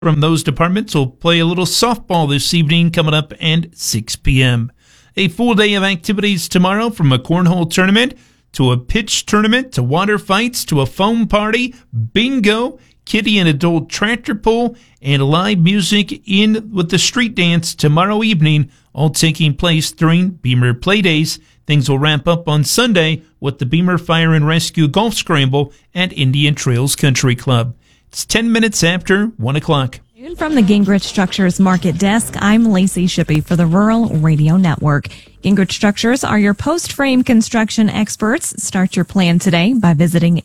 From those departments, we'll play a little softball this evening coming up at 6 p.m. A full day of activities tomorrow, from a cornhole tournament to a pitch tournament to water fights to a foam party, bingo, kiddie and adult tractor pull, and live music in with the street dance tomorrow evening, all taking place during Beamer Play Days. Things will wrap up on Sunday with the Beamer Fire and Rescue Golf Scramble at Indian Trails Country Club. It's 10 minutes after 1 o'clock. From the Gingrich Structures Market Desk, I'm Lacey Shippey for the Rural Radio Network. Gingrich Structures are your post-frame construction experts. Start your plan today by visiting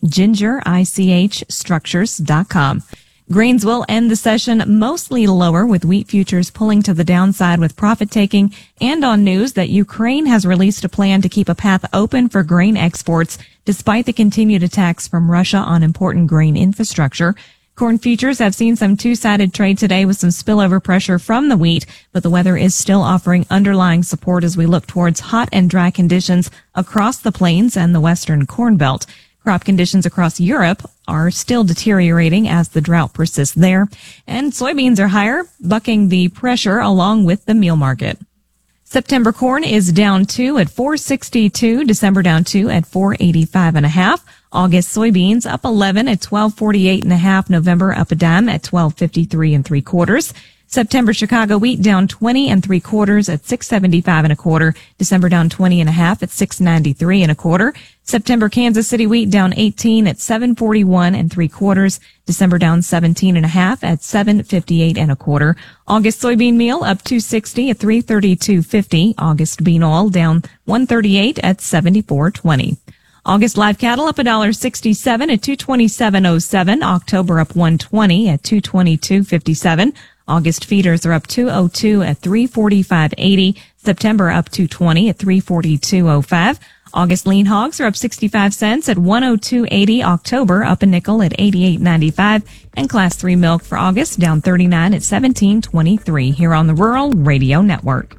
gingerichstructures.com. Grains will end the session mostly lower, with wheat futures pulling to the downside with profit taking, and on news that Ukraine has released a plan to keep a path open for grain exports despite the continued attacks from Russia on important grain infrastructure. Corn futures have seen some two-sided trade today with some spillover pressure from the wheat, but the weather is still offering underlying support as we look towards hot and dry conditions across the plains and the western Corn Belt. Crop conditions across Europe are still deteriorating as the drought persists there, and soybeans are higher, bucking the pressure along with the meal market. September corn is down 2 at $4.62, December down 2 at $4.85.5. August soybeans up 11 at $12.48.5, November up a dime at $12.53 3/4. September Chicago wheat down 20 3/4 at $6.75 1/4. December down 20 1/2 at $6.93 1/4. September Kansas City wheat down 18 at $7.41 3/4. December down 17 1/2 at $7.58 1/4. August soybean meal up $2.60 at $3.32.50. August bean oil down $1.38 at $74.20. August live cattle up $1.67 at $227.07. October up $1.20 at $222.57. August feeders are up $2.02 at $345.80. September up $2.20 at $342.05. August lean hogs are up 65 cents at $102.80. October up a nickel at $88.95. And Class 3 milk for August down 39 at $17.23 here on the Rural Radio Network.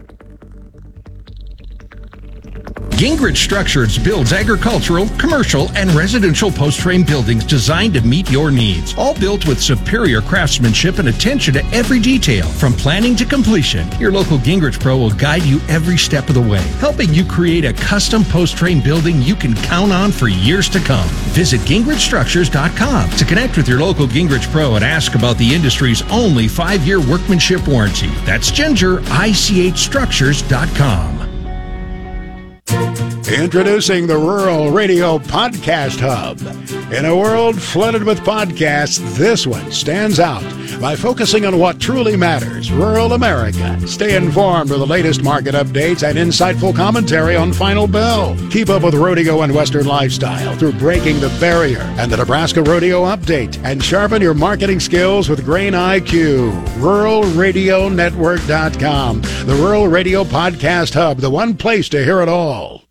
Gingrich Structures builds agricultural, commercial, and residential post-frame buildings designed to meet your needs. All built with superior craftsmanship and attention to every detail. From planning to completion, your local Gingrich Pro will guide you every step of the way, helping you create a custom post-frame building you can count on for years to come. Visit gingrichstructures.com to connect with your local Gingrich Pro and ask about the industry's only 5-year workmanship warranty. That's gingerichstructures.com. Introducing the Rural Radio Podcast Hub. In a world flooded with podcasts, this one stands out by focusing on what truly matters, rural America. Stay informed with the latest market updates and insightful commentary on Final Bell. Keep up with rodeo and Western lifestyle through Breaking the Barrier and the Nebraska Rodeo Update, and sharpen your marketing skills with Grain IQ. RuralRadioNetwork.com. The Rural Radio Podcast Hub, the one place to hear it all.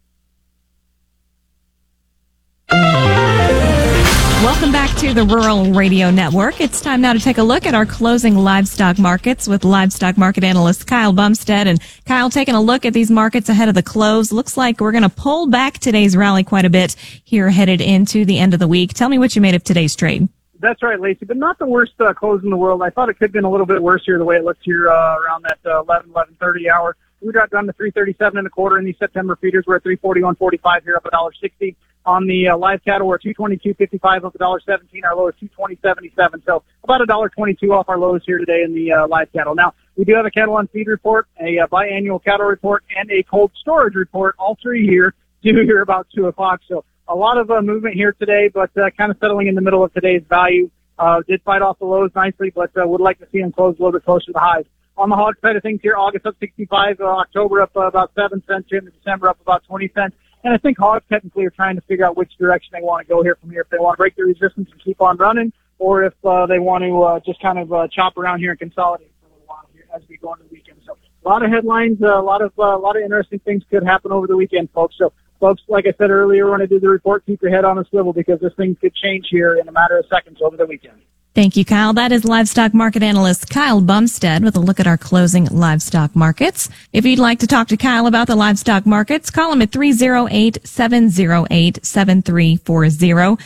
Welcome back to the Rural Radio Network. It's time now to take a look at our closing livestock markets with livestock market analyst Kyle Bumstead. And Kyle, taking a look at these markets ahead of the close, looks like we're going to pull back today's rally quite a bit here headed into the end of the week. Tell me what you made of today's trade. That's right, Lacey, but not the worst close in the world. I thought it could have been a little bit worse here the way it looks here around that 11:30 hour. We got down to 337 1/4 in these September feeders. We're at 341.45 here, up $1.60. On the live cattle, we're 222.55, up $1.17. Our low is 220.77. So about $1.22 off our lows here today in the live cattle. Now, we do have a cattle on feed report, a biannual cattle report, and a cold storage report, all three here, due here about 2 o'clock. So a lot of movement here today, but kind of settling in the middle of today's value. Did fight off the lows nicely, but would like to see them close a little bit closer to the highs. On the hog side of things here, August up 65, October up about 7 cents here, and December up about 20 cents. And I think hogs technically are trying to figure out which direction they want to go here from here, if they want to break the resistance and keep on running, or if they want to just kind of chop around here and consolidate for a little while here as we go into the weekend. So a lot of headlines, a lot of interesting things could happen over the weekend, folks. So, folks, like I said earlier when I did the report, keep your head on a swivel because this thing could change here in a matter of seconds over the weekend. Thank you, Kyle. That is livestock market analyst Kyle Bumstead with a look at our closing livestock markets. If you'd like to talk to Kyle about the livestock markets, call him at 308-708-7340.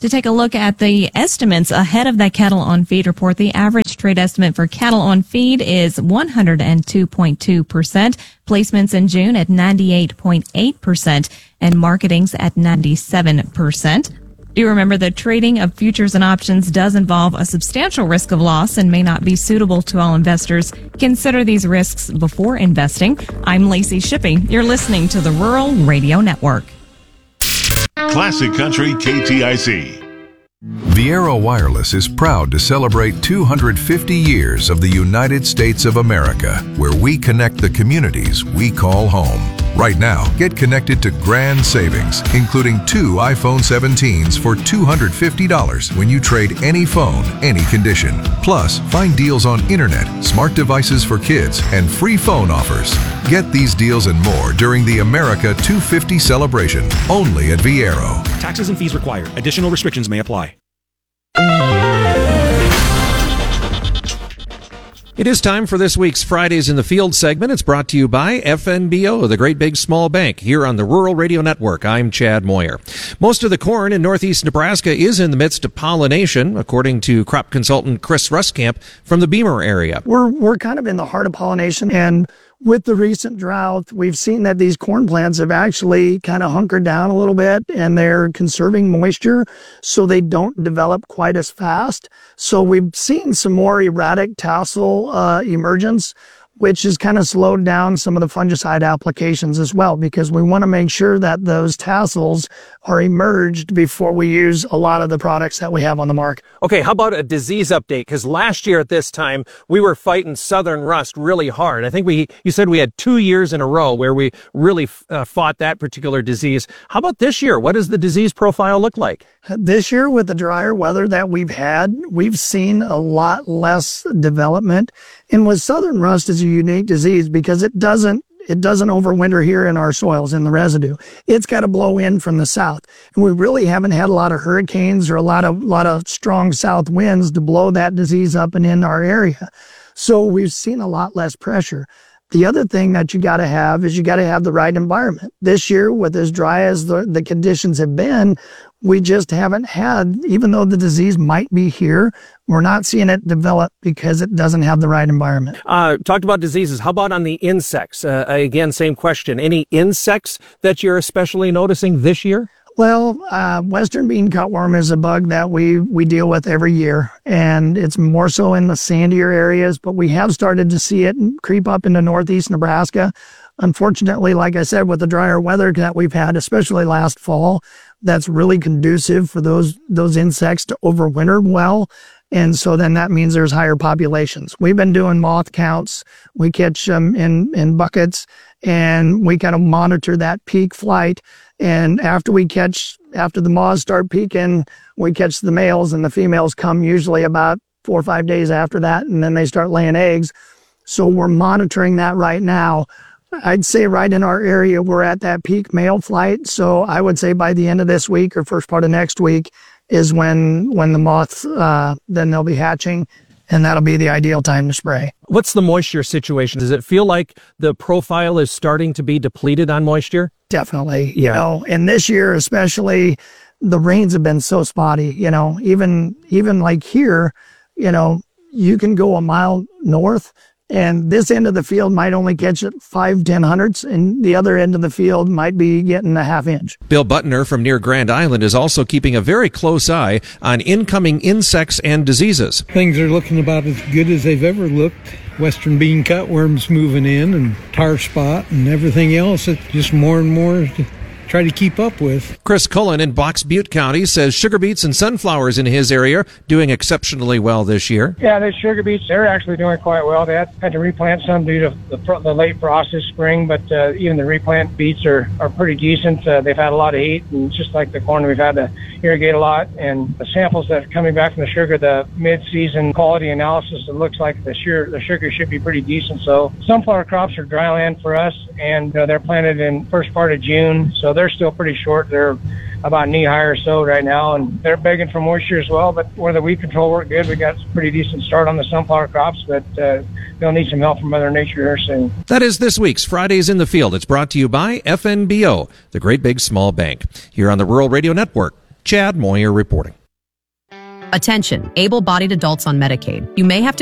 To take a look at the estimates ahead of that cattle on feed report, the average trade estimate for cattle on feed is 102.2%, placements in June at 98.8%, and marketings at 97%. Do remember that trading of futures and options does involve a substantial risk of loss and may not be suitable to all investors. Consider these risks before investing. I'm Lacey Shippey. You're listening to the Rural Radio Network. Classic Country KTIC. Viaero Wireless is proud to celebrate 250 years of the United States of America, where we connect the communities we call home. Right now, get connected to grand savings, including 2 iPhone 17s for $250 when you trade any phone, any condition. Plus, find deals on internet, smart devices for kids, and free phone offers. Get these deals and more during the America 250 celebration, only at Viaero. Taxes and fees required. Additional restrictions may apply. It is time for this week's Fridays in the Field segment. It's brought to you by FNBO, the Great Big Small Bank, here on the Rural Radio Network. I'm Chad Moyer. Most of the corn in northeast Nebraska is in the midst of pollination, according to crop consultant Chris Ruskamp from the Beamer area. We're kind of in the heart of pollination, and with the recent drought, we've seen that these corn plants have actually kind of hunkered down a little bit, and they're conserving moisture so they don't develop quite as fast. So we've seen some more erratic tassel emergence, which has kind of slowed down some of the fungicide applications as well, because we want to make sure that those tassels are emerged before we use a lot of the products that we have on the market. Okay, how about a disease update? Because last year at this time, we were fighting southern rust really hard. I think you said we had 2 years in a row where we really fought that particular disease. How about this year? What does the disease profile look like? This year, with the drier weather that we've had, we've seen a lot less development. And with southern rust, is a unique disease because it doesn't overwinter here in our soils, in the residue. It's got to blow in from the south. And we really haven't had a lot of hurricanes or a lot of strong south winds to blow that disease up and in our area. So we've seen a lot less pressure. The other thing that you got to have is you got to have the right environment. This year, with as dry as the conditions have been, we just haven't had, even though the disease might be here, we're not seeing it develop because it doesn't have the right environment. Talked about diseases. How about on the insects? Again, same question. Any insects that you're especially noticing this year? Well, western bean cutworm is a bug that we deal with every year, and it's more so in the sandier areas, but we have started to see it creep up into northeast Nebraska. Unfortunately, like I said, with the drier weather that we've had, especially last fall, that's really conducive for those insects to overwinter well. And so then that means there's higher populations. We've been doing moth counts. We catch them in buckets, and we kind of monitor that peak flight. And after the moths start peaking, we catch the males, and the females come usually about 4 or 5 days after that, and then they start laying eggs. So we're monitoring that right now. I'd say right in our area, we're at that peak male flight. So I would say by the end of this week or first part of next week is when the moths, then they'll be hatching, and that'll be the ideal time to spray. What's the moisture situation? Does it feel like the profile is starting to be depleted on moisture? Definitely. Yeah. And this year, especially, the rains have been so spotty, even like here, you can go a mile north, and this end of the field might only catch it 5-10 hundredths, and the other end of the field might be getting a half inch. Bill Butner from near Grand Island is also keeping a very close eye on incoming insects and diseases. Things are looking about as good as they've ever looked. Western bean cutworms moving in, and tar spot and everything else. It's just more and more to try to keep up with. Chris Cullen in Box Butte County says sugar beets and sunflowers in his area doing exceptionally well this year. Yeah, the sugar beets, they're actually doing quite well. They had to replant some due to the late frost this spring, but even the replant beets are pretty decent. They've had a lot of heat, and just like the corn, we've had to irrigate a lot. And the samples that are coming back from the sugar, the mid-season quality analysis, it looks like the sugar should be pretty decent. So sunflower crops are dry land for us, and they're planted in first part of June, so they're still pretty short. They're about knee-high or so right now, and they're begging for moisture as well. But where the weed control worked good, we got a pretty decent start on the sunflower crops, but they'll need some help from Mother Nature here soon. That is this week's Fridays in the Field. It's brought to you by FNBO, the Great Big Small Bank, here on the Rural Radio Network. Chad Moyer reporting. Attention, able-bodied adults on Medicaid. You may have to